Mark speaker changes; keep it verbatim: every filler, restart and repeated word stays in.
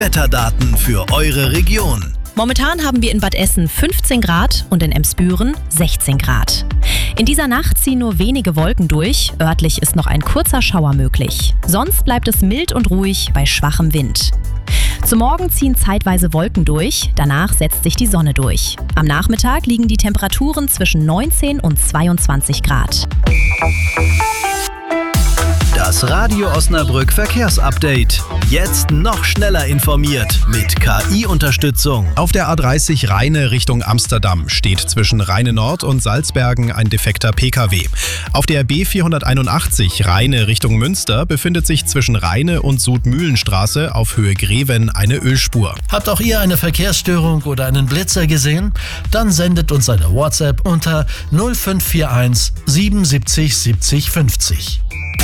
Speaker 1: Wetterdaten für eure Region.
Speaker 2: Momentan haben wir in Bad Essen fünfzehn Grad und in Emsbüren sechzehn Grad. In dieser Nacht ziehen nur wenige Wolken durch, örtlich ist noch ein kurzer Schauer möglich. Sonst bleibt es mild und ruhig bei schwachem Wind. Zum Morgen ziehen zeitweise Wolken durch, danach setzt sich die Sonne durch. Am Nachmittag liegen die Temperaturen zwischen neunzehn und zweiundzwanzig Grad.
Speaker 1: Das Radio Osnabrück Verkehrsupdate. Jetzt noch schneller informiert mit K I-Unterstützung.
Speaker 3: Auf der A dreißig Rheine Richtung Amsterdam steht zwischen Rheine Nord und Salzbergen ein defekter P K W. Auf der B vierhunderteinundachtzig Rheine Richtung Münster befindet sich zwischen Rheine und Südmühlenstraße auf Höhe Greven eine Ölspur.
Speaker 4: Habt auch ihr eine Verkehrsstörung oder einen Blitzer gesehen? Dann sendet uns eine WhatsApp unter null fünf vier eins siebenundsiebzig siebzig fünfzig.